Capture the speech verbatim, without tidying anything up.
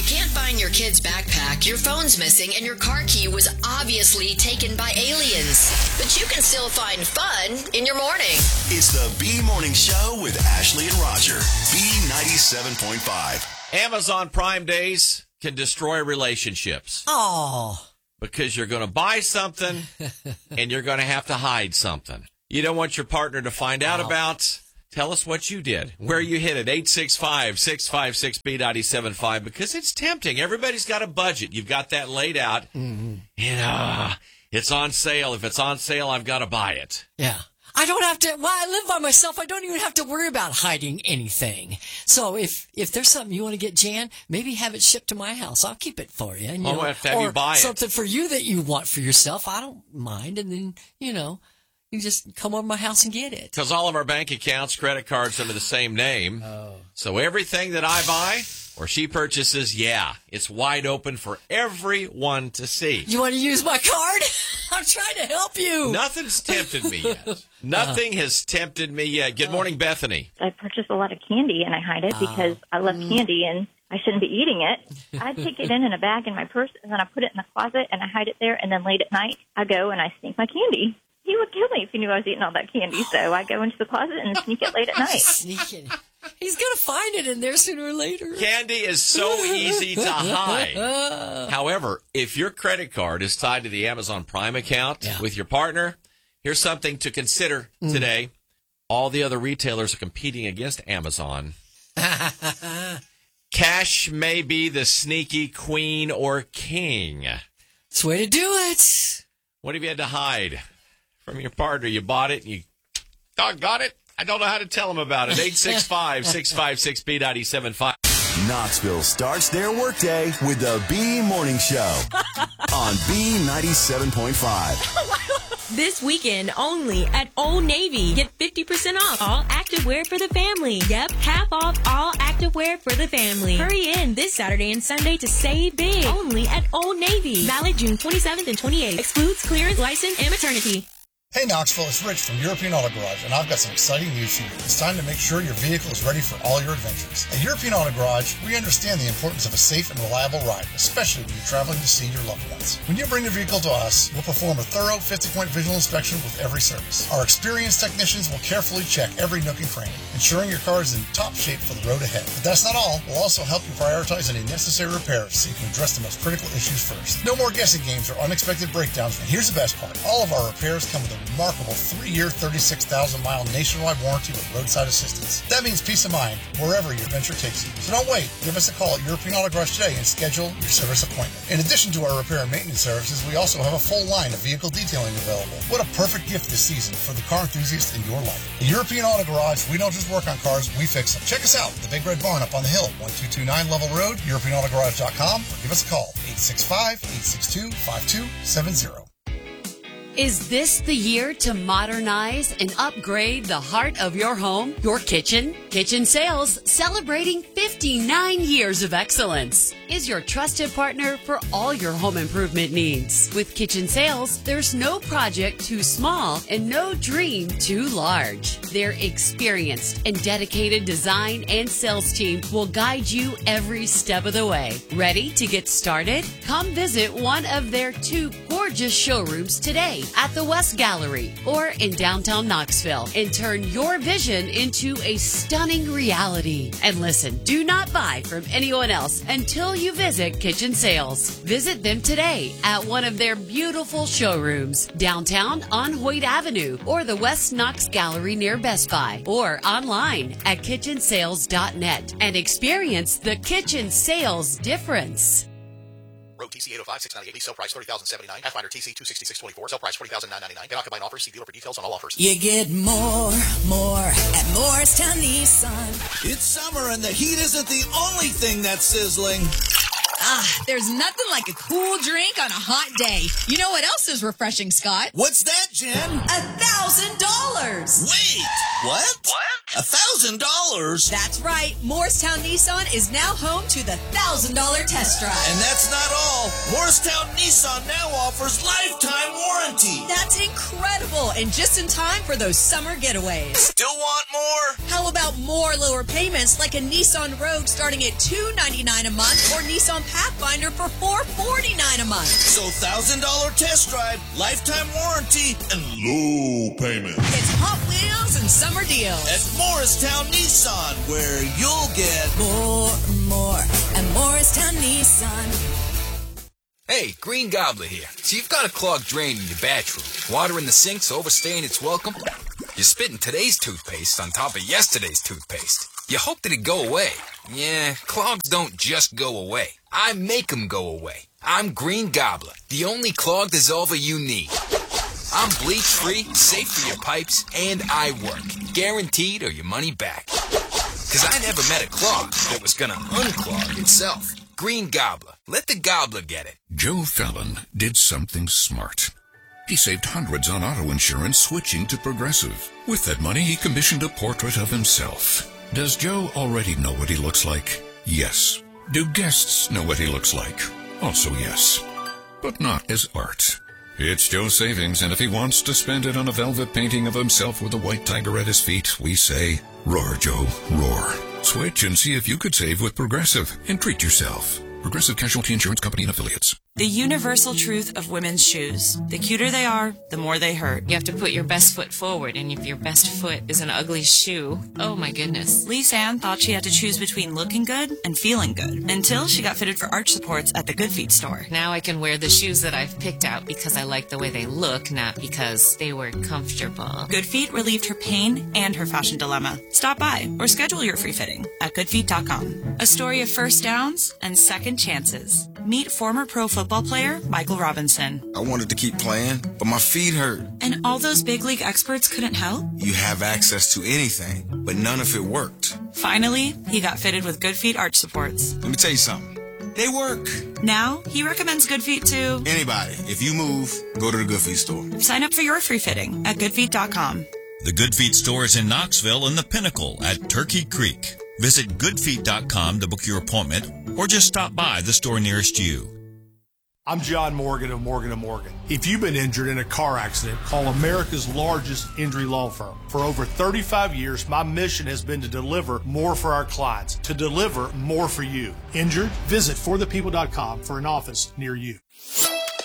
You can't find your kid's backpack, your phone's missing, and your car key was obviously taken by aliens. But you can still find fun in your morning. It's the B Morning Show with Ashley and Roger. B ninety-seven point five. Amazon Prime Days can destroy relationships. Oh. Because you're going to buy something and you're going to have to hide something. You don't want your partner to find out oh. about. Tell us what you did, where you hit it, eight six five, six five six, B nine seven five, because it's tempting. Everybody's got a budget. You've got that laid out. Mm-hmm. And uh, it's on sale. If it's on sale, I've got to buy it. Yeah. I don't have to, well, I live by myself. I don't even have to worry about hiding anything. So if if there's something you want to get, Jan, maybe have it shipped to my house. I'll keep it for you. And, you I'll know, have to have or you buy it. Something for you that you want for yourself. I don't mind. And then, you know, you just come over to my house and get it. Because all of our bank accounts, credit cards under the same name. Oh. So everything that I buy or she purchases, yeah, it's wide open for everyone to see. You want to use my card? I'm trying to help you. Nothing's tempted me yet. Nothing uh, has tempted me yet. Good morning, Bethany. I purchase a lot of candy and I hide it because uh, I love mm. candy and I shouldn't be eating it. I take it in in a bag in my purse and then I put it in the closet and I hide it there. And then late at night, I go and I sneak my candy. He would kill me if he knew I was eating all that candy. So I go into the closet and sneak it late at night. Sneaking. He's going to find it in there sooner or later. Candy is so easy to hide. However, if your credit card is tied to the Amazon Prime account yeah. with your partner, here's something to consider mm. today. All the other retailers are competing against Amazon. Cash may be the sneaky queen or king. That's the way to do it. What have you had to hide from your partner? You bought it and you doggone it. I don't know how to tell them about it. eight six five, six five six, B nine seven five. Knoxville starts their workday with the B Morning Show on B ninety-seven point five. This weekend only at Old Navy. Get fifty percent off all activewear for the family. Yep, half off all activewear for the family. Hurry in this Saturday and Sunday to save big. Only at Old Navy. Valid June twenty-seventh and twenty-eighth. Excludes clearance, license, and maternity. Hey Knoxville, it's Rich from European Auto Garage, and I've got some exciting news for you. It's time to make sure your vehicle is ready for all your adventures. At European Auto Garage, we understand the importance of a safe and reliable ride, especially when you're traveling to see your loved ones. When you bring your vehicle to us, we'll perform a thorough fifty-point visual inspection with every service. Our experienced technicians will carefully check every nook and cranny, ensuring your car is in top shape for the road ahead. But that's not all. We'll also help you prioritize any necessary repairs so you can address the most critical issues first. No more guessing games or unexpected breakdowns. And here's the best part. All of our repairs come with a remarkable three-year, thirty-six thousand mile nationwide warranty with roadside assistance. That means peace of mind wherever your venture takes you. So don't wait. Give us a call at European Auto Garage today and schedule your service appointment. In addition to our repair and maintenance services, we also have a full line of vehicle detailing available. What a perfect gift this season for the car enthusiast in your life. At European Auto Garage, we don't just work on cars, we fix them. Check us out, the Big Red Barn up on the hill, one two two nine Level Road, European Auto Garage dot com, or give us a call, eight six five, eight six two, five two seven zero. Is this the year to modernize and upgrade the heart of your home, your kitchen? Kitchen Sales, celebrating fifty-nine years of excellence, is your trusted partner for all your home improvement needs. With Kitchen Sales, there's no project too small and no dream too large. Their experienced and dedicated design and sales team will guide you every step of the way. Ready to get started? Come visit one of their two gorgeous showrooms today at the West Gallery or in downtown Knoxville and turn your vision into a stunning reality. And listen, do not buy from anyone else until you visit Kitchen Sales. Visit them today at one of their beautiful showrooms downtown on Hoyt Avenue or the West Knox Gallery near Best Buy or online at kitchen sales dot net and experience the Kitchen Sales difference. Road T C eight oh five, six ninety-eight, sale price thirty thousand seventy-nine. Pathfinder T C two sixty-six twenty-four, sale price forty thousand nine hundred ninety-nine. Get combine offers, see dealer for details on all offers. You get more, more at Morristown Nissan. It's summer and the heat isn't the only thing that's sizzling. Ah, there's nothing like a cool drink on a hot day. You know what else is refreshing, Scott? What's that, Jen? A thousand dollars. Wait, what? What? A thousand dollars? That's right. Morristown Nissan is now home to the thousand dollar test drive. And that's not all. Morristown Nissan now offers lifetime warranty. That's incredible, and just in time for those summer getaways. Still want more? How about more lower payments, like a Nissan Rogue starting at two hundred ninety-nine dollars a month, or Nissan Pathfinder for four hundred forty-nine dollars a month. So one thousand dollars test drive, lifetime warranty, and low payment. It's Hot Wheels and summer deals at Morristown Nissan, where you'll get more, more at Morristown Nissan. Hey, Green Gobbler here. So you've got a clogged drain in your bathroom. Water in the sink's overstaying its welcome. You're spitting today's toothpaste on top of yesterday's toothpaste. You hoped it'd go away. Yeah, clogs don't just go away. I make them go away. I'm Green Gobbler, the only clog dissolver you need. I'm bleach-free, safe for your pipes, and I work. Guaranteed or your money back. Because I never met a clog that was gonna unclog itself. Green Gobbler. Let the gobbler get it. Joe Fallon did something smart. He saved hundreds on auto insurance switching to Progressive. With that money, he commissioned a portrait of himself. Does Joe already know what he looks like? Yes. Do guests know what he looks like? Also yes. But not as art. It's Joe's savings, and if he wants to spend it on a velvet painting of himself with a white tiger at his feet, we say, roar, Joe, roar. Switch and see if you could save with Progressive and treat yourself. Progressive Casualty Insurance Company and Affiliates. The universal truth of women's shoes. The cuter they are, the more they hurt. You have to put your best foot forward, and if your best foot is an ugly shoe, oh my goodness. Lise Ann thought she had to choose between looking good and feeling good, until she got fitted for arch supports at the Good Feet store. Now I can wear the shoes that I've picked out because I like the way they look, not because they were comfortable. Good Feet relieved her pain and her fashion dilemma. Stop by or schedule your free fitting at good feet dot com. A story of first downs and second chances. Meet former pro football player Michael Robinson. I wanted to keep playing, but my feet hurt. And all those big league experts couldn't help? You have access to anything, but none of it worked. Finally, he got fitted with Good Feet arch supports. Let me tell you something. They work. Now, he recommends Good Feet to anybody. If you move, go to the Good Feet store. Sign up for your free fitting at good feet dot com. The Good Feet store is in Knoxville and the Pinnacle at Turkey Creek. Visit good feet dot com to book your appointment or just stop by the store nearest you. I'm John Morgan of Morgan and Morgan. If you've been injured in a car accident, call America's largest injury law firm. For over thirty-five years, my mission has been to deliver more for our clients, to deliver more for you. Injured? Visit for the people dot com for an office near you.